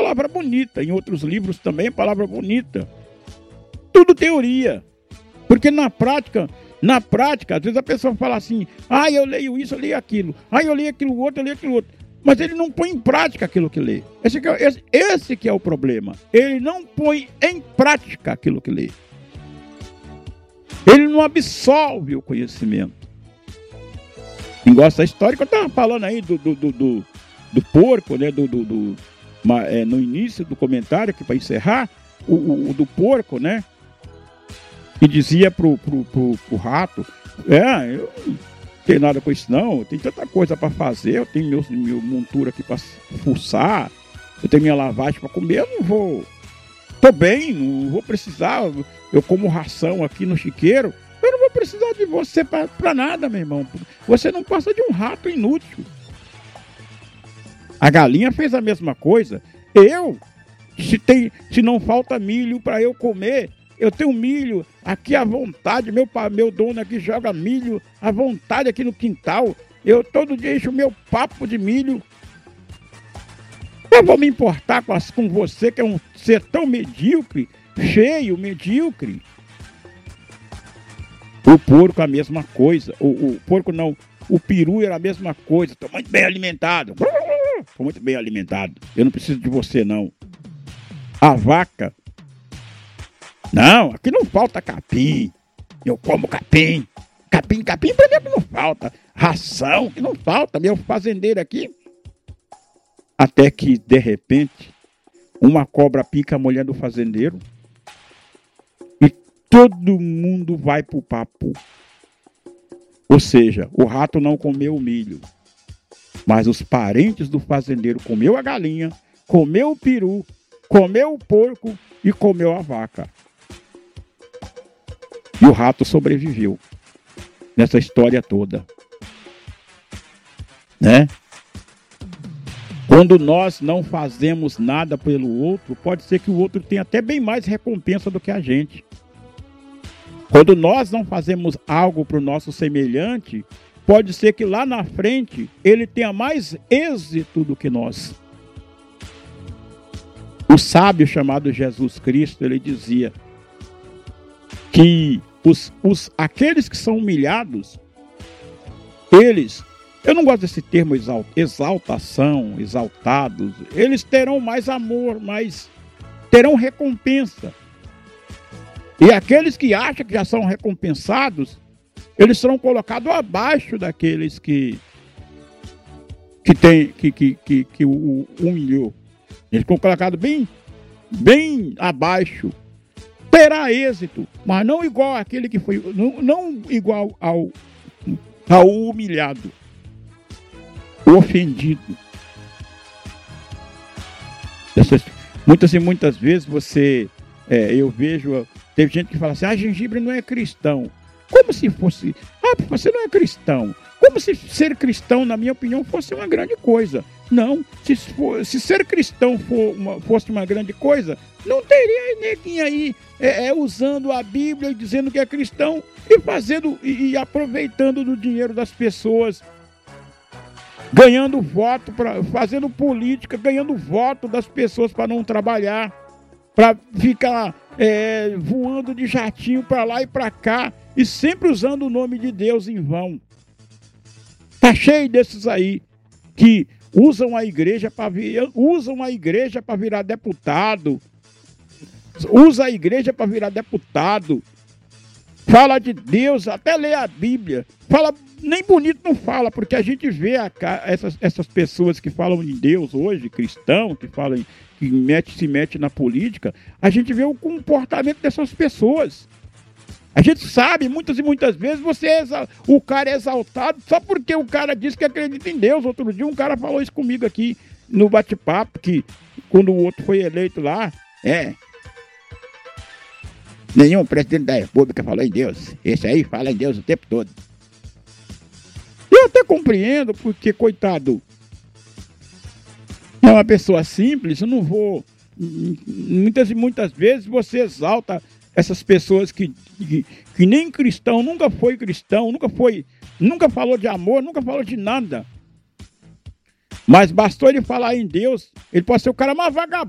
palavra bonita. Em outros livros também é palavra bonita. Tudo teoria. Porque na prática, às vezes a pessoa fala assim, eu leio isso, eu leio aquilo. Eu leio aquilo outro, eu leio aquilo outro. Mas ele não põe em prática aquilo que lê. Esse que é o problema. Ele não põe em prática aquilo que lê. Ele não absorve o conhecimento. Quem gosta da história, que eu estava falando aí do porco, né? No início do comentário, aqui para encerrar, o do porco, né? Que dizia pro rato, eu não tenho nada com isso não, eu tenho tanta coisa para fazer, eu tenho meu montura aqui para fuçar, eu tenho minha lavagem para comer, eu não vou, tô bem, não vou precisar, eu como ração aqui no chiqueiro, eu não vou precisar de você para nada, meu irmão, você não passa de um rato inútil. A galinha fez a mesma coisa, se não falta milho para eu comer, eu tenho milho aqui à vontade, meu dono aqui joga milho à vontade aqui no quintal. Eu todo dia encho o meu papo de milho. Eu vou me importar com você que é um ser tão medíocre, feio, medíocre. O porco a mesma coisa. O porco não, o peru era a mesma coisa. Estou muito bem alimentado. Estou muito bem alimentado. Eu não preciso de você não. A vaca. Não, aqui não falta capim. Eu como capim. Capim pra mim é que não falta. Ração que não falta. Meu fazendeiro aqui. Até que, de repente, uma cobra pica a mulher do fazendeiro. E todo mundo vai pro papo. Ou seja, o rato não comeu o milho. Mas os parentes do fazendeiro comeu a galinha, comeu o peru, comeu o porco e comeu a vaca. E o rato sobreviveu nessa história toda. Né? Quando nós não fazemos nada pelo outro, pode ser que o outro tenha até bem mais recompensa do que a gente. Quando nós não fazemos algo para o nosso semelhante, pode ser que lá na frente ele tenha mais êxito do que nós. O sábio chamado Jesus Cristo, ele dizia que aqueles que são humilhados, eu não gosto desse termo exaltação, exaltados, eles terão mais amor, terão recompensa. E aqueles que acham que já são recompensados, eles serão colocados abaixo daqueles que o humilhou. Eles foram colocados bem abaixo. Terá êxito, mas não igual àquele que foi, não igual ao humilhado, o ofendido. Muitas vezes eu vejo, teve gente que fala assim, gengibre não é cristão. Como se fosse, você não é cristão. Como se ser cristão, na minha opinião, fosse uma grande coisa. Não, se ser cristão fosse uma grande coisa, não teria neguinho aí usando a Bíblia e dizendo que é cristão e fazendo e aproveitando do dinheiro das pessoas, ganhando voto, fazendo política, ganhando voto das pessoas para não trabalhar, para ficar voando de jatinho para lá e para cá e sempre usando o nome de Deus em vão. Tá cheio desses aí que usam a igreja para virar deputado. Usa a igreja para virar deputado. Fala de Deus, até lê a Bíblia. Fala, nem bonito não fala, porque a gente vê essas pessoas que falam de Deus hoje, cristão, que falam, que se mete na política, a gente vê o comportamento dessas pessoas. A gente sabe, muitas e muitas vezes, o cara é exaltado só porque o cara diz que acredita em Deus. Outro dia um cara falou isso comigo aqui no bate-papo, que quando o outro foi eleito lá, nenhum presidente da República falou em Deus. Esse aí fala em Deus o tempo todo. Eu até compreendo, porque, coitado, é uma pessoa simples, eu não vou... Muitas e muitas vezes você exalta essas pessoas que nem cristão, nunca foi cristão, nunca falou de amor, nunca falou de nada. Mas bastou ele falar em Deus, ele pode ser o cara mais vagabundo.